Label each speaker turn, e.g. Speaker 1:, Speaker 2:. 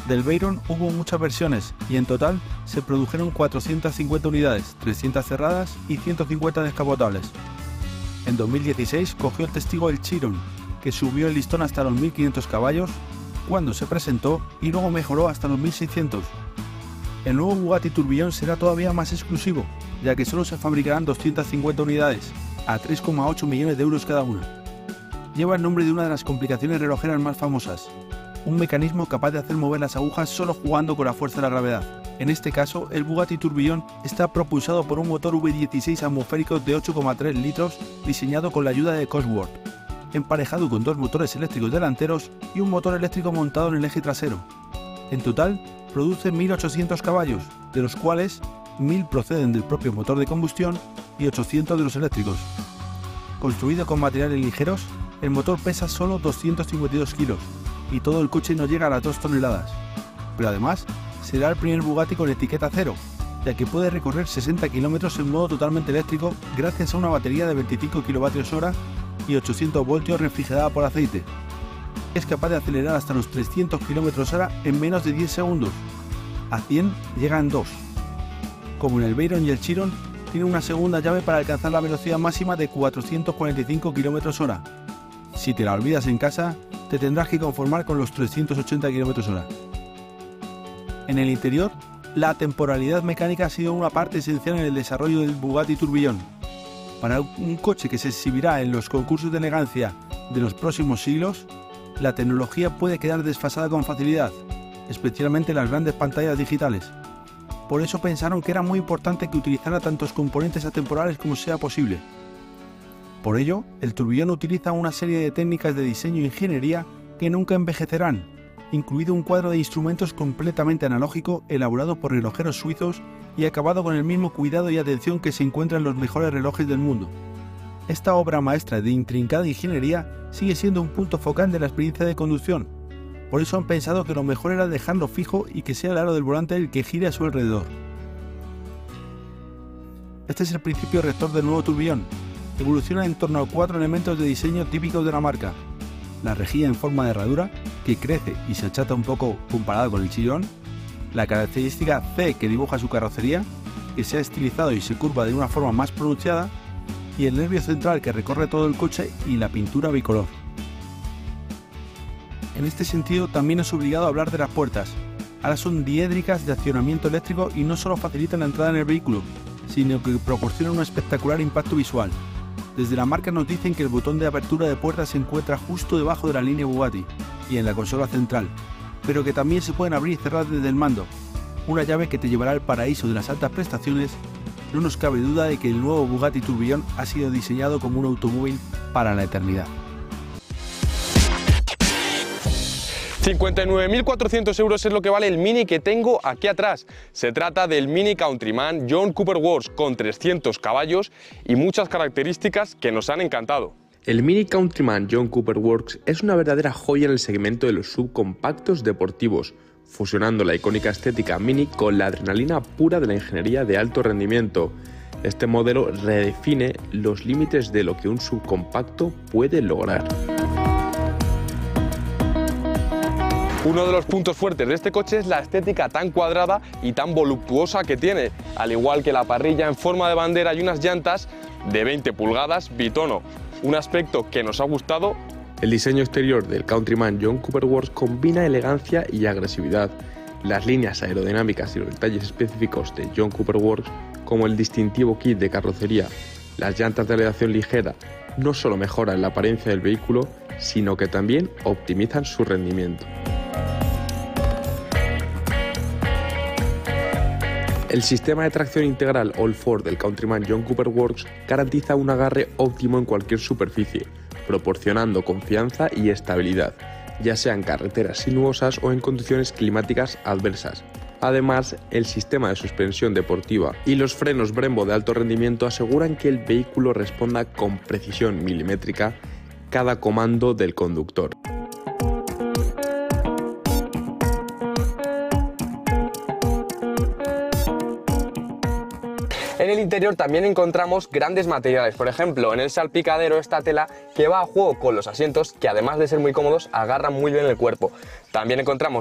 Speaker 1: Del Veyron hubo muchas versiones y en total se produjeron 450 unidades, 300 cerradas y 150 descapotables. En 2016 cogió el testigo el Chiron, que subió el listón hasta los 1500 caballos cuando se presentó y luego mejoró hasta los 1600. El nuevo Bugatti Tourbillon será todavía más exclusivo, ya que solo se fabricarán 250 unidades, a 3,8 millones de euros cada una. Lleva el nombre de una de las complicaciones relojeras más famosas, un mecanismo capaz de hacer mover las agujas solo jugando con la fuerza de la gravedad. En este caso, el Bugatti Tourbillon está propulsado por un motor V16 atmosférico de 8,3 litros diseñado con la ayuda de Cosworth, emparejado con dos motores eléctricos delanteros y un motor eléctrico montado en el eje trasero. En total, produce 1800 caballos, de los cuales 1000 proceden del propio motor de combustión y 800 de los eléctricos. Construido con materiales ligeros, el motor pesa solo 252 kilos y todo el coche no llega a las 2 toneladas. Pero además, será el primer Bugatti con etiqueta cero, ya que puede recorrer 60 kilómetros en modo totalmente eléctrico gracias a una batería de 25 kWh y 800 voltios refrigerada por aceite. Es capaz de acelerar hasta los 300 km/h en menos de 10 segundos. A 100 llega en 2. Como en el Veyron y el Chiron, tiene una segunda llave para alcanzar la velocidad máxima de 445 km/h. Si te la olvidas en casa, te tendrás que conformar con los 380 km/h. En el interior, la temporalidad mecánica ha sido una parte esencial en el desarrollo del Bugatti Tourbillon. Para un coche que se exhibirá en los concursos de elegancia de los próximos siglos, la tecnología puede quedar desfasada con facilidad, especialmente en las grandes pantallas digitales. Por eso pensaron que era muy importante que utilizara tantos componentes atemporales como sea posible. Por ello, el Tourbillon utiliza una serie de técnicas de diseño e ingeniería que nunca envejecerán, incluido un cuadro de instrumentos completamente analógico elaborado por relojeros suizos y acabado con el mismo cuidado y atención que se encuentra en los mejores relojes del mundo. Esta obra maestra de intrincada ingeniería sigue siendo un punto focal de la experiencia de conducción. Por eso han pensado que lo mejor era dejarlo fijo y que sea el aro del volante el que gire a su alrededor. Este es el principio rector del nuevo Tourbillon. Evoluciona en torno a 4 elementos de diseño típicos de la marca: la rejilla en forma de herradura, que crece y se achata un poco comparado con el Chiron, la característica C que dibuja su carrocería, que se ha estilizado y se curva de una forma más pronunciada, y el nervio central que recorre todo el coche y la pintura bicolor. En este sentido también es obligado a hablar de las puertas. Ahora son diédricas de accionamiento eléctrico y no solo facilitan la entrada en el vehículo, sino que proporcionan un espectacular impacto visual. Desde la marca nos dicen que el botón de apertura de puertas se encuentra justo debajo de la línea Bugatti y en la consola central, pero que también se pueden abrir y cerrar desde el mando, una llave que te llevará al paraíso de las altas prestaciones. No nos cabe duda de que el nuevo Bugatti Tourbillon ha sido diseñado como un automóvil para la eternidad.
Speaker 2: 59.400 euros es lo que vale el Mini que tengo aquí atrás. Se trata del Mini Countryman John Cooper Works con 300 caballos y muchas características que nos han encantado.
Speaker 3: El Mini Countryman John Cooper Works es una verdadera joya en el segmento de los subcompactos deportivos, fusionando la icónica estética Mini con la adrenalina pura de la ingeniería de alto rendimiento. Este modelo redefine los límites de lo que un subcompacto puede lograr.
Speaker 2: Uno de los puntos fuertes de este coche es la estética tan cuadrada y tan voluptuosa que tiene, al igual que la parrilla en forma de bandera y unas llantas de 20 pulgadas bitono, un aspecto que nos ha gustado.
Speaker 3: El diseño exterior del Countryman John Cooper Works combina elegancia y agresividad. Las líneas aerodinámicas y los detalles específicos de John Cooper Works, como el distintivo kit de carrocería, las llantas de aleación ligera, no solo mejoran la apariencia del vehículo, sino que también optimizan su rendimiento. El sistema de tracción integral All-4 del Countryman John Cooper Works garantiza un agarre óptimo en cualquier superficie, proporcionando confianza y estabilidad, ya sea en carreteras sinuosas o en condiciones climáticas adversas. Además, el sistema de suspensión deportiva y los frenos Brembo de alto rendimiento aseguran que el vehículo responda con precisión milimétrica cada comando del conductor.
Speaker 2: En el interior también encontramos grandes materiales, por ejemplo, en el salpicadero esta tela que va a juego con los asientos, que además de ser muy cómodos, agarran muy bien el cuerpo. También encontramos